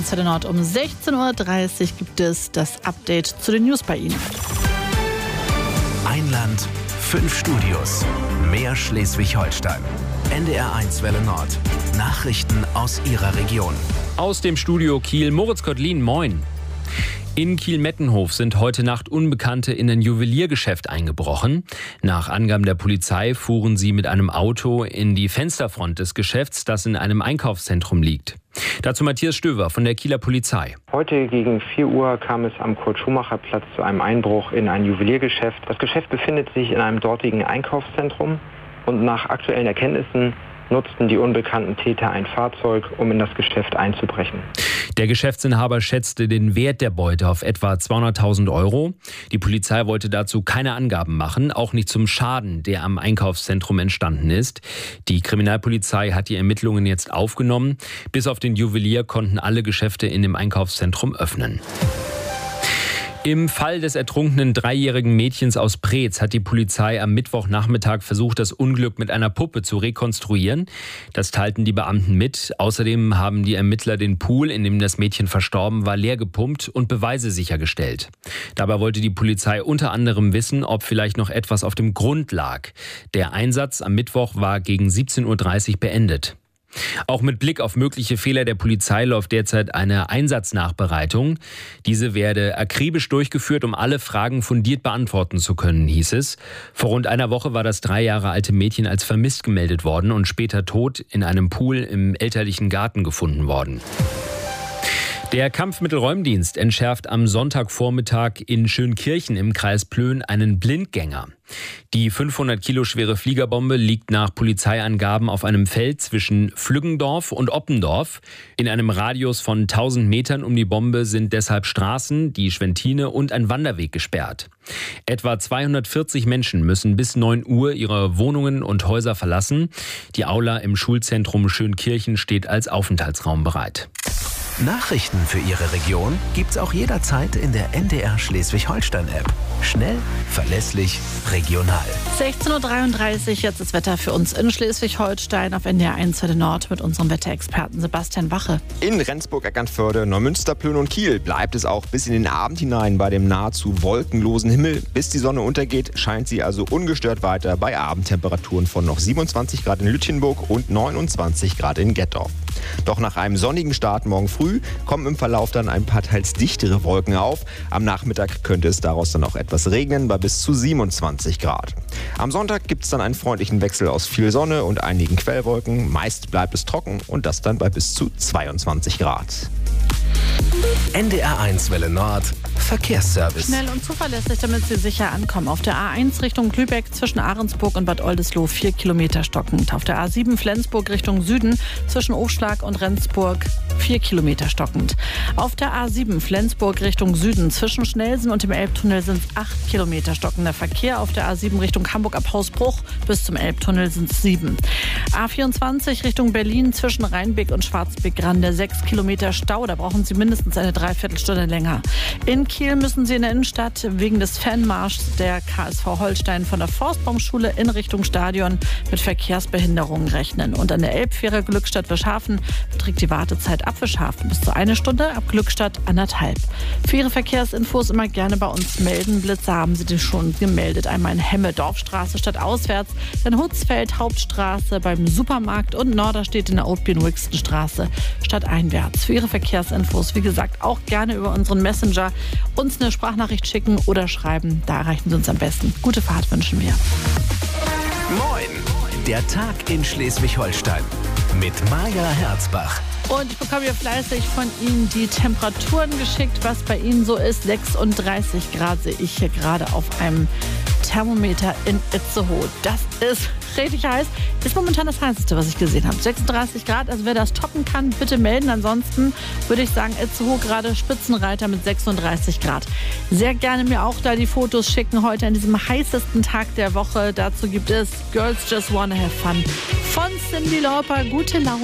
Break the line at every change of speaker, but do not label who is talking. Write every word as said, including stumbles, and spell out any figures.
Enzelde Nord um sechzehn Uhr dreißig gibt es das Update zu den News bei Ihnen.
Ein Land, fünf Studios, mehr Schleswig-Holstein. N D R eins Welle Nord. Nachrichten aus Ihrer Region.
Aus dem Studio Kiel, Moritz Kotlin, moin. In Kiel-Mettenhof sind heute Nacht Unbekannte in ein Juweliergeschäft eingebrochen. Nach Angaben der Polizei fuhren sie mit einem Auto in die Fensterfront des Geschäfts, das in einem Einkaufszentrum liegt. Dazu Matthias Stöver von der Kieler Polizei.
Heute gegen vier Uhr kam es am Kurt-Schumacher-Platz zu einem Einbruch in ein Juweliergeschäft. Das Geschäft befindet sich in einem dortigen Einkaufszentrum und nach aktuellen Erkenntnissen nutzten die unbekannten Täter ein Fahrzeug, um in das Geschäft einzubrechen.
Der Geschäftsinhaber schätzte den Wert der Beute auf etwa zweihunderttausend Euro. Die Polizei wollte dazu keine Angaben machen, auch nicht zum Schaden, der am Einkaufszentrum entstanden ist. Die Kriminalpolizei hat die Ermittlungen jetzt aufgenommen. Bis auf den Juwelier konnten alle Geschäfte in dem Einkaufszentrum öffnen. Im Fall des ertrunkenen dreijährigen Mädchens aus Preetz hat die Polizei am Mittwochnachmittag versucht, das Unglück mit einer Puppe zu rekonstruieren. Das teilten die Beamten mit. Außerdem haben die Ermittler den Pool, in dem das Mädchen verstorben war, leer gepumpt und Beweise sichergestellt. Dabei wollte die Polizei unter anderem wissen, ob vielleicht noch etwas auf dem Grund lag. Der Einsatz am Mittwoch war gegen siebzehn Uhr dreißig beendet. Auch mit Blick auf mögliche Fehler der Polizei läuft derzeit eine Einsatznachbereitung. Diese werde akribisch durchgeführt, um alle Fragen fundiert beantworten zu können, hieß es. Vor rund einer Woche war das drei Jahre alte Mädchen als vermisst gemeldet worden und später tot in einem Pool im elterlichen Garten gefunden worden. Der Kampfmittelräumdienst entschärft am Sonntagvormittag in Schönkirchen im Kreis Plön einen Blindgänger. Die fünfhundert Kilo schwere Fliegerbombe liegt nach Polizeiangaben auf einem Feld zwischen Flüggendorf und Oppendorf. In einem Radius von tausend Metern um die Bombe sind deshalb Straßen, die Schwentine und ein Wanderweg gesperrt. Etwa zweihundertvierzig Menschen müssen bis neun Uhr ihre Wohnungen und Häuser verlassen. Die Aula im Schulzentrum Schönkirchen steht als Aufenthaltsraum bereit.
Nachrichten für Ihre Region gibt's auch jederzeit in der N D R Schleswig-Holstein-App. Schnell, verlässlich, regional.
sechzehn Uhr dreiunddreißig, jetzt das Wetter für uns in Schleswig-Holstein auf N D R eins Welle Nord mit unserem Wetterexperten Sebastian Wache.
In Rendsburg, Eckernförde, Neumünster, Plön und Kiel bleibt es auch bis in den Abend hinein bei dem nahezu wolkenlosen Himmel. Bis die Sonne untergeht, scheint sie also ungestört weiter bei Abendtemperaturen von noch siebenundzwanzig Grad in Lütjenburg und neunundzwanzig Grad in Gettorf. Doch nach einem sonnigen Start morgen früh kommen im Verlauf dann ein paar teils dichtere Wolken auf. Am Nachmittag könnte es daraus dann auch etwas regnen bei bis zu siebenundzwanzig Grad. Am Sonntag gibt es dann einen freundlichen Wechsel aus viel Sonne und einigen Quellwolken. Meist bleibt es trocken und das dann bei bis zu zweiundzwanzig Grad.
N D R eins Welle Nord. Verkehrsservice.
Schnell und zuverlässig, damit Sie sicher ankommen. Auf der A eins Richtung Lübeck zwischen Ahrensburg und Bad Oldesloe vier Kilometer stockend. Auf der A sieben Flensburg Richtung Süden zwischen Ochschlag und Rendsburg vier Kilometer stockend. Auf der A sieben Flensburg Richtung Süden zwischen Schnelsen und dem Elbtunnel sind es acht Kilometer stockender Verkehr. Auf der A sieben Richtung Hamburg ab Hausbruch bis zum Elbtunnel sind es sieben. A vierundzwanzig Richtung Berlin zwischen Rheinbeck und Schwarzbeck-Grande sechs Kilometer Stau. Da brauchen Sie mindestens eine Dreiviertelstunde länger. In Kiel müssen Sie in der Innenstadt wegen des Fanmarschs der K S V Holstein von der Forstbaumschule in Richtung Stadion mit Verkehrsbehinderungen rechnen. Und an der Elbfähre Glückstadt-Wischhafen beträgt die Wartezeit ab Wischhafen bis zu eine Stunde, ab Glückstadt anderthalb. Für Ihre Verkehrsinfos immer gerne bei uns melden. Blitzer haben Sie die schon gemeldet. Einmal in Hemme, Dorfstraße statt auswärts, dann Hutzfeld, Hauptstraße beim Supermarkt und Norderstedt in der Outbien-Wixton-Straße statt einwärts. Für Ihre Verkehrsinfos, wie gesagt, auch gerne über unseren Messenger uns eine Sprachnachricht schicken oder schreiben. Da erreichen Sie uns am besten. Gute Fahrt wünschen wir.
Moin, der Tag in Schleswig-Holstein mit Maja Herzbach.
Und ich bekomme hier fleißig von Ihnen die Temperaturen geschickt, was bei Ihnen so ist. sechsunddreißig Grad sehe ich hier gerade auf einem Thermometer in Itzehoe. Das ist richtig heiß. Ist momentan das heißeste, was ich gesehen habe. sechsunddreißig Grad, also wer das toppen kann, bitte melden. Ansonsten würde ich sagen, Itzehoe gerade Spitzenreiter mit sechsunddreißig Grad. Sehr gerne mir auch da die Fotos schicken heute an diesem heißesten Tag der Woche. Dazu gibt es Girls Just Wanna Have Fun von Cyndi Lauper. Gute Laune.